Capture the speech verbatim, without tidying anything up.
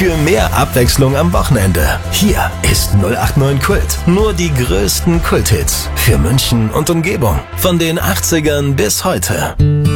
Für mehr Abwechslung am Wochenende. Hier ist null acht neun Kult. Nur die größten Kulthits für München und Umgebung. Von den achtzigern bis heute.